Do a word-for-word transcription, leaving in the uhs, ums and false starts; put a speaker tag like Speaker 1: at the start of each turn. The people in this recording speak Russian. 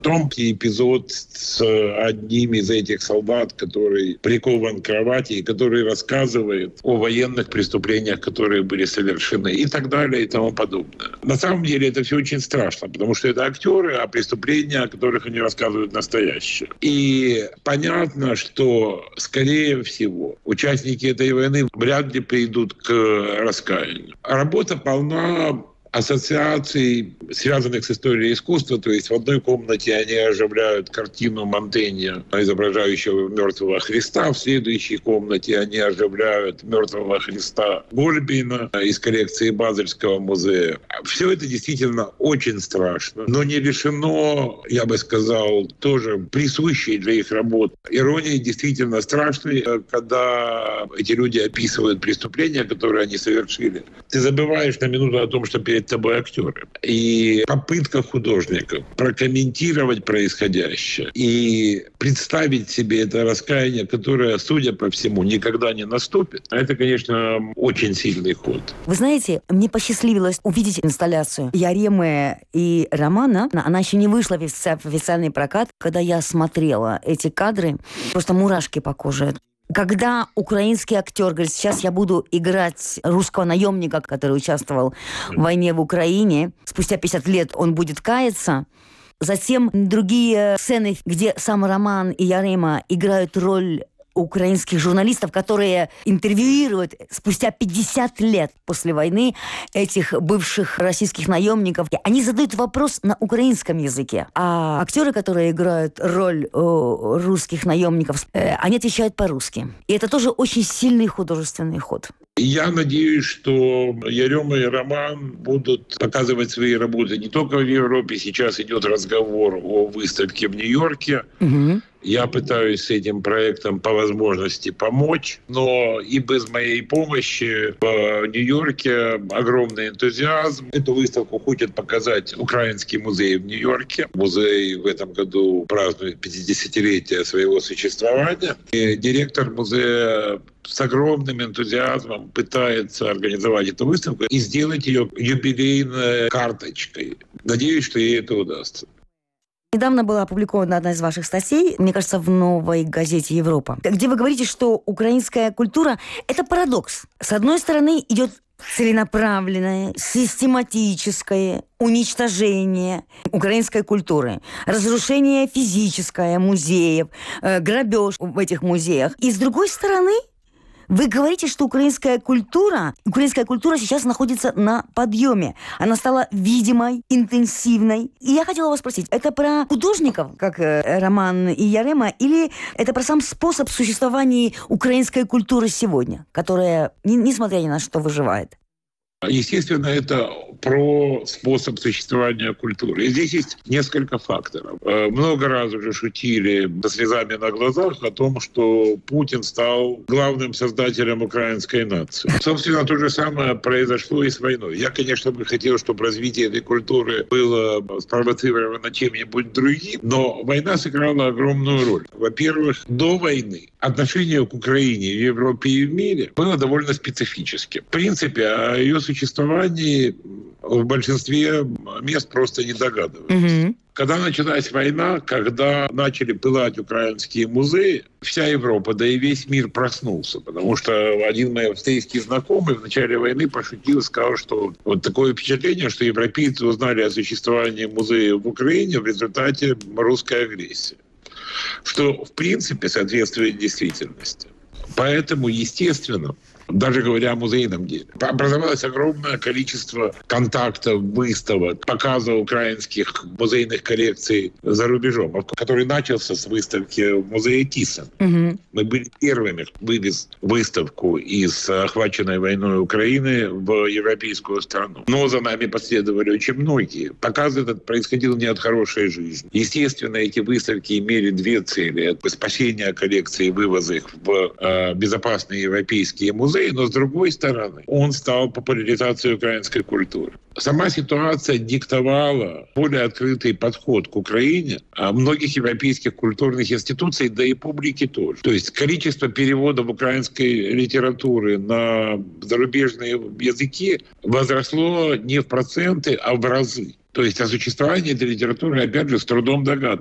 Speaker 1: Тонкий эпизод с одним из этих солдат, который прикован к кровати и который рассказывает о военных преступлениях, которые были совершены, и так далее, и тому подобное. На самом деле это все очень страшно, потому что это актеры, а преступления, о которых они рассказывают, настоящие. И понятно, что, скорее всего, участники этой войны вряд ли придут к раскаянию. Работа полна ассоциаций, связанных с историей искусства. То есть в одной комнате они оживляют картину Монтэня, изображающего мертвого Христа. В следующей комнате они оживляют мертвого Христа Гольбейна из коллекции Базельского музея. Все это действительно очень страшно, но не лишено, я бы сказал, тоже присущей для их работ иронии. Действительно страшной, когда эти люди описывают преступления, которые они совершили. Ты забываешь на минуту о том, что перед тобой актеры. И попытка художников прокомментировать происходящее и представить себе это раскаяние, которое, судя по всему, никогда не наступит, это, конечно, очень сильный ход.
Speaker 2: Вы знаете, мне посчастливилось увидеть инсталляцию Яремы и Романа. Она еще не вышла в официальный прокат. Когда я смотрела эти кадры, просто мурашки по коже. Когда украинский актер говорит, сейчас я буду играть русского наемника, который участвовал в войне в Украине, спустя пятьдесят лет он будет каяться. Затем другие сцены, где сам Роман и Ярема играют роль украинских журналистов, которые интервьюируют спустя пятьдесят лет после войны этих бывших российских наемников. Они задают вопрос на украинском языке. А актеры, которые играют роль о, русских наемников, э, они отвечают по-русски. И это тоже очень сильный художественный ход.
Speaker 1: Я надеюсь, что Ярема и Роман будут показывать свои работы не только в Европе. Сейчас идет разговор о выставке в Нью-Йорке. Угу. Я пытаюсь с этим проектом по возможности помочь, но и без моей помощи в Нью-Йорке огромный энтузиазм. Эту выставку хочет показать Украинский музей в Нью-Йорке. Музей в этом году празднует пятидесятилетие своего существования. И директор музея с огромным энтузиазмом пытается организовать эту выставку и сделать ее юбилейной карточкой. Надеюсь, что ей это удастся.
Speaker 2: Недавно была опубликована одна из ваших статей, мне кажется, в новой газете «Европа», где вы говорите, что украинская культура – это парадокс. С одной стороны, идет целенаправленное, систематическое уничтожение украинской культуры, разрушение физическое музеев, грабеж в этих музеях. И с другой стороны, вы говорите, что украинская культура, украинская культура сейчас находится на подъеме. Она стала видимой, интенсивной. И я хотела вас спросить, это про художников, как Роман и Ярема, или это про сам способ существования украинской культуры сегодня, которая, несмотря ни на что, выживает?
Speaker 1: Естественно, это про способ существования культуры. И здесь есть несколько факторов. Много раз уже шутили со слезами на глазах о том, что Путин стал главным создателем украинской нации. Собственно, то же самое произошло и с войной. Я, конечно, бы хотел, чтобы развитие этой культуры было спровоцировано чем-нибудь другим, но война сыграла огромную роль. Во-первых, до войны отношение к Украине в Европе и в мире было довольно специфическим. В принципе, о ее существовании в большинстве мест просто не догадываются. Mm-hmm. Когда началась война, когда начали пылать украинские музеи, вся Европа, да и весь мир проснулся, потому что один мой австрийский знакомый в начале войны пошутил, сказал, что вот такое впечатление, что европейцы узнали о существовании музея в Украине в результате русской агрессии, что в принципе соответствует действительности. Поэтому, естественно, даже говоря о музейном деле, образовалось огромное количество контактов, выставок, показов украинских музейных коллекций за рубежом, который начался с выставки в музее Тhyssen. Угу. Мы были первыми, кто вывез выставку из охваченной войной Украины в европейскую страну. Но за нами последовали очень многие. Показ этот происходил не от хорошей жизни. Естественно, эти выставки имели две цели. Это спасение коллекции и вывоз их в э, безопасные европейские музеи, но с другой стороны, он стал популяризацией украинской культуры. Сама ситуация диктовала более открытый подход к Украине а многих европейских культурных институций, да и публики тоже. То есть количество переводов украинской литературы на зарубежные языки возросло не в проценты, а в разы. То есть о существовании этой литературы, опять же, с трудом догадываются.